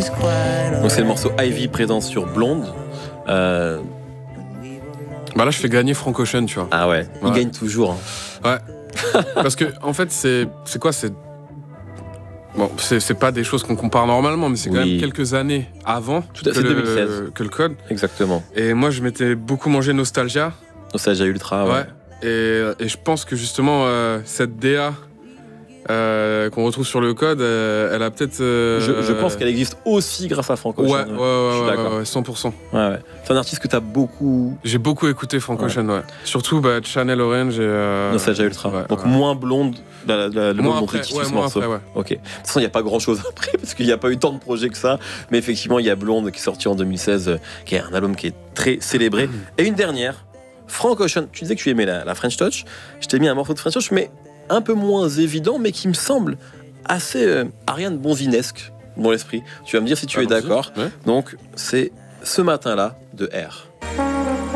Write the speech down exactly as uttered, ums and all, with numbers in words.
Donc c'est le morceau Ivy présent sur Blonde. Euh... Bah là, je fais gagner Frank Ocean, tu vois. Ah ouais, il ouais. gagne toujours. Hein. Ouais. Parce que, en fait, c'est, c'est quoi c'est... Bon, c'est, c'est pas des choses qu'on compare normalement, mais c'est quand oui. même quelques années avant Tout à que, fait, le, deux mille seize. que le code. Exactement. Et moi, je m'étais beaucoup mangé Nostalgia. Nostalgia Ultra, ouais. ouais. Et, et je pense que justement, euh, cette D A euh, qu'on retrouve sur le code, euh, elle a peut-être... Euh, je, je pense qu'elle existe aussi grâce à Frank Ocean. Ouais, ouais, ouais, ouais, je suis ouais, d'accord. ouais, cent pour cent. Ouais, ouais. C'est un artiste que t'as beaucoup... J'ai beaucoup écouté Frank ouais. Ocean, ouais. Surtout bah, Channel Orange et... Euh... Nostalgia Ultra. Ouais, Donc ouais. moins Blonde, la, la, le moins monde après, qui ouais, ce moins morceau. après, ouais. Ok. De toute façon, il n'y a pas grand-chose après, parce qu'il n'y a pas eu tant de projets que ça. Mais effectivement, il y a Blonde qui est sorti en deux mille seize, euh, qui est un album qui est très célébré. Et une dernière, Frank Ocean. Tu disais que tu aimais la, la French Touch. Je t'ai mis un morceau de French Touch, mais un peu moins évident, mais qui me semble assez euh, Ariane Bonvinesque dans l'esprit. Tu vas me dire si tu ah, es d'accord. Ouais. Donc, c'est Ce matin-là de R.